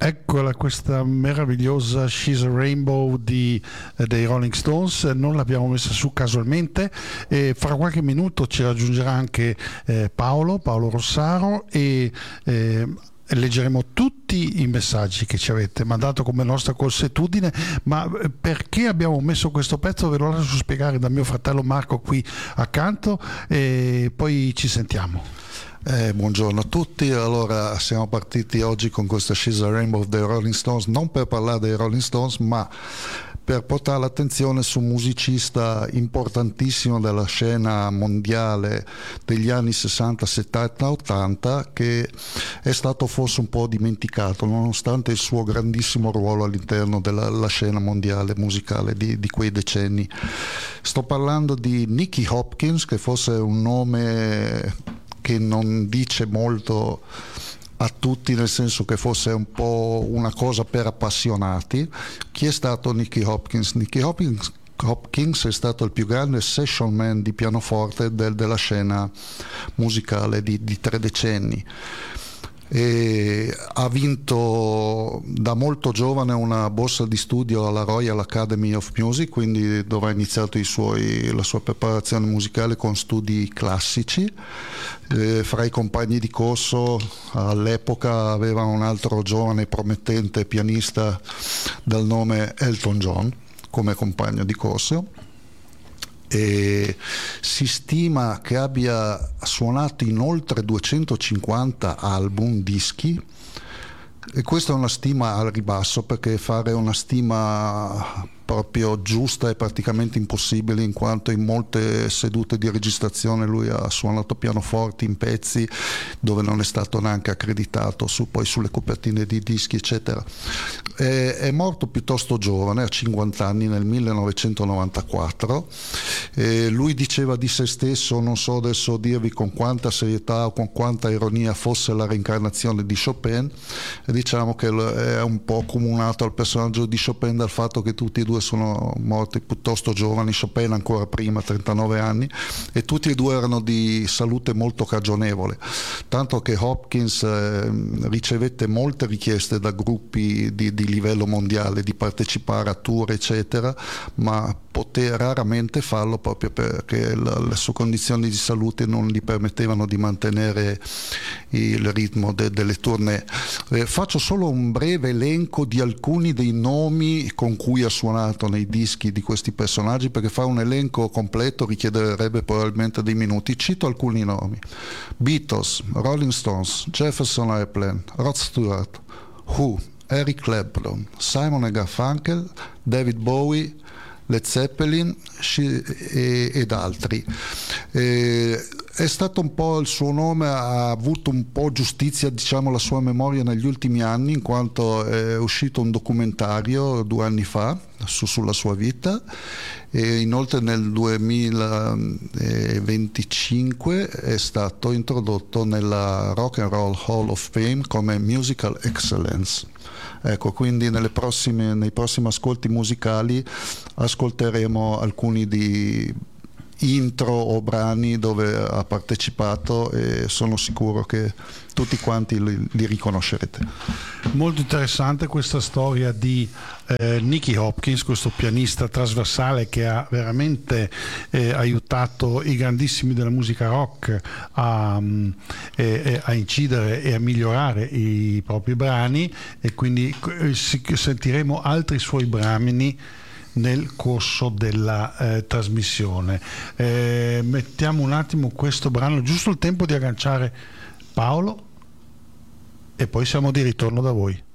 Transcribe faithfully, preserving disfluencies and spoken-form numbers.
Eccola questa meravigliosa She's a Rainbow di, eh, dei Rolling Stones. Non l'abbiamo messa su casualmente, e fra qualche minuto ci raggiungerà anche eh, Paolo, Paolo Rossaro, e eh, leggeremo tutti i messaggi che ci avete mandato come nostra consuetudine. Ma perché abbiamo messo questo pezzo ve lo lascio spiegare da mio fratello Marco qui accanto, e poi ci sentiamo. Eh, buongiorno a tutti. Allora, siamo partiti oggi con questa She's a Rainbow dei Rolling Stones, non per parlare dei Rolling Stones, ma per portare l'attenzione su un musicista importantissimo della scena mondiale degli anni sessanta, settanta, ottanta, che è stato forse un po' dimenticato nonostante il suo grandissimo ruolo all'interno della la scena mondiale musicale di, di quei decenni. Sto parlando di Nicky Hopkins, che forse è un nome che non dice molto a tutti, nel senso che forse è un po' una cosa per appassionati. Chi è stato Nicky Hopkins? Nicky Hopkins, Hopkins è stato il più grande session man di pianoforte del, della scena musicale di, di tre decenni. E ha vinto da molto giovane una borsa di studio alla Royal Academy of Music, quindi dove ha iniziato i suoi, la sua preparazione musicale con studi classici. E fra i compagni di corso all'epoca aveva un altro giovane promettente pianista dal nome Elton John come compagno di corso, e si stima che abbia suonato in oltre duecentocinquanta album, dischi, e questa è una stima al ribasso, perché fare una stima proprio giusta è praticamente impossibile, in quanto in molte sedute di registrazione lui ha suonato pianoforte in pezzi dove non è stato neanche accreditato su, poi sulle copertine di dischi eccetera. È, è morto piuttosto giovane, a cinquanta anni, nel millenovecentonovantaquattro. E lui diceva di se stesso, non so adesso dirvi con quanta serietà o con quanta ironia, fosse la reincarnazione di Chopin, e diciamo che è un po' accomunato al personaggio di Chopin dal fatto che tutti e due sono morti piuttosto giovani, Chopin ancora prima, trentanove anni, e tutti e due erano di salute molto cagionevole, tanto che Hopkins eh, ricevette molte richieste da gruppi di, di livello mondiale di partecipare a tour eccetera, ma poté raramente farlo proprio perché la, le sue condizioni di salute non gli permettevano di mantenere il ritmo de, delle tournée. Eh, faccio solo un breve elenco di alcuni dei nomi con cui ha suonato nei dischi di questi personaggi, perché fare un elenco completo richiederebbe probabilmente dei minuti. Cito alcuni nomi: Beatles, Rolling Stones, Jefferson Airplane, Rod Stewart, Who, Eric Clapton, Simon and Garfunkel, David Bowie, Led Zeppelin ed altri. E è stato un po' il suo nome, ha avuto un po' giustizia, diciamo, la sua memoria negli ultimi anni, in quanto è uscito un documentario due anni fa su, sulla sua vita, e inoltre nel duemilaventicinque è stato introdotto nella Rock and Roll Hall of Fame come Musical Excellence. Ecco, quindi nelle prossime, nei prossimi ascolti musicali ascolteremo alcuni di intro o brani dove ha partecipato, e sono sicuro che tutti quanti li, li riconoscerete. Molto interessante questa storia di eh, Nicky Hopkins, questo pianista trasversale che ha veramente eh, aiutato i grandissimi della musica rock a, eh, a incidere e a migliorare i propri brani, e quindi eh, sentiremo altri suoi brani nel corso della eh, trasmissione. Eh, mettiamo un attimo questo brano, giusto il tempo di agganciare Paolo, e poi siamo di ritorno da voi.